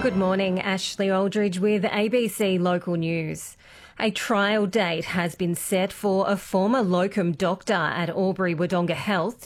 Good morning, Ashley Aldridge with ABC Local News. A trial date has been set for a former locum doctor at Albury Wodonga Health